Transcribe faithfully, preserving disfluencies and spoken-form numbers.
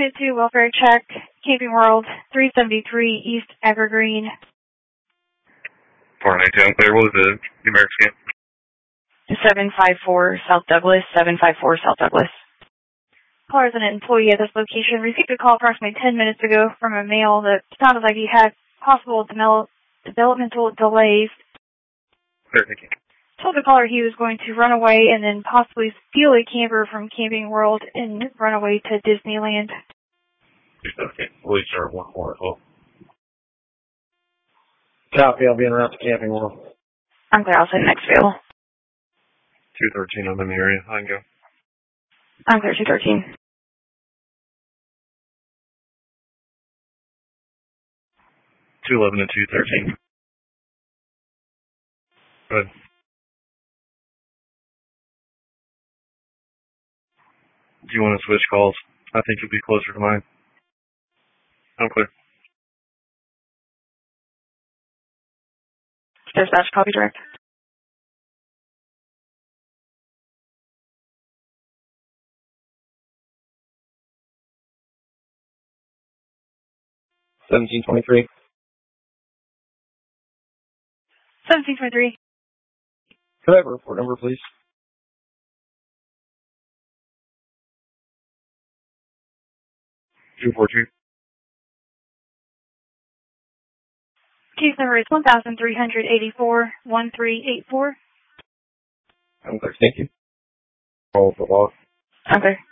Unit two, welfare check, Camping World, three seventy-three East Evergreen. four ninety-two, unclear. What was the numeric scan? seven five four South Douglas, seven five four South Douglas. Caller is an employee at this location. Received a call approximately ten minutes ago from a male that sounded like he had possible develop, developmental delays. Clear, thank you. Told the caller he was going to run away and then possibly steal a camper from Camping World and run away to Disneyland. Okay, police are at one four as well. Copy, I'll be en route to Camping World. I'm clear, I'll send next vehicle. two thirteen, I'm in the area. I can go. I'm clear, two thirteen. two eleven and two thirteen. Go ahead. Do you want to switch calls? I think you'll be closer to mine. I'm clear. Dispatch, copy direct. seventeen twenty-three. seventeen twenty-three. Could I have a report number, please? two four two. Case number is one thousand three hundred eighty-four, one three eight four. I'm clear, thank you. Call for loss. I'm clear.